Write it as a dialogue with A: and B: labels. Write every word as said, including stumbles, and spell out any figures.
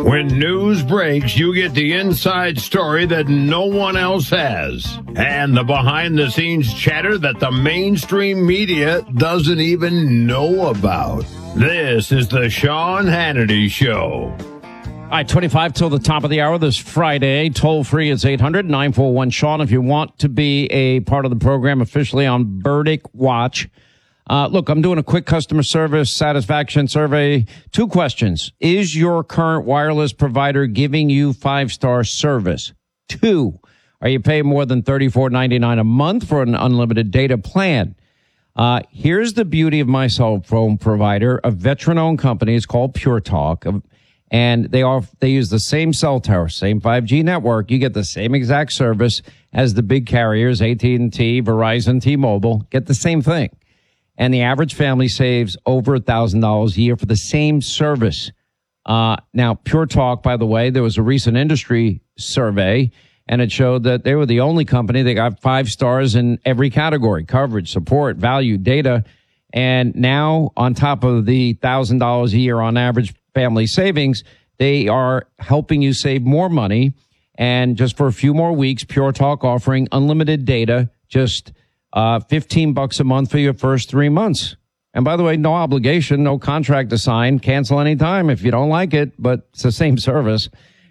A: When news breaks, you get the inside story that no one else has. And the behind-the-scenes chatter that the mainstream media doesn't even know about. This is the Sean Hannity Show.
B: All right, twenty-five till the top of the hour this Friday. Toll free is eight hundred nine four one Sean if you want to be a part of the program officially on Burdick Watch. Uh, look, I'm doing a quick customer service satisfaction survey. Two questions. Is your current wireless provider giving you five-star service? Two, are you paying more than thirty-four ninety-nine a month for an unlimited data plan? Uh, here's the beauty of my cell phone provider, a veteran-owned company. It's called Pure Talk. And they are, they use the same cell tower, same five G network. You get the same exact service as the big carriers, A T and T, Verizon, T-Mobile, get the same thing. And the average family saves over one thousand dollars a year for the same service. Uh, now, Pure Talk, by the way, there was a recent industry survey, and it showed that they were the only company that got five stars in every category: coverage, support, value, data. And now, on top of the one thousand dollars a year on average family savings, they are helping you save more money. And just for a few more weeks, Pure Talk offering unlimited data, just Uh, fifteen bucks a month for your first three months. And by the way, no obligation, no contract to sign. Cancel anytime if you don't like it, but it's the same service.